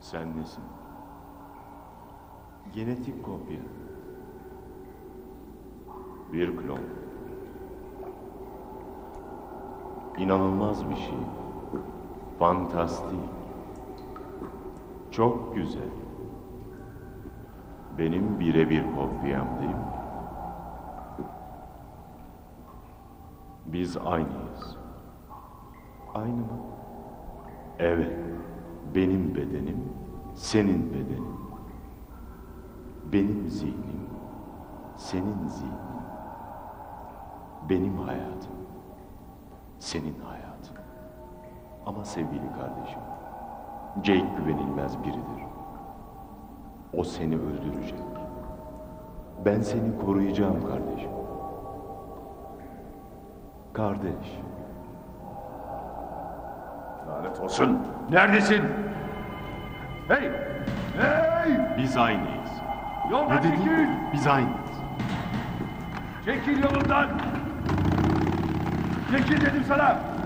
Sen nesin? Genetik kopya. Bir klon. İnanılmaz bir şey. Fantastik. Çok güzel. Benim birebir kopyam değil mi? Biz aynıyız. Aynı mı? Evet. Benim bedenim, senin bedenin. Benim zihnim, senin zihnin. Benim hayatım, senin hayatın. Ama sevgili kardeşim, Jake güvenilmez biridir. O seni öldürecek. Ben seni koruyacağım kardeşim. Kardeş. Lanet olsun. Neredesin? Hey! Hey! Biz aynıyız. Yoldan çekil! Biz aynıyız. Çekil yolundan! Çekil dedim sana!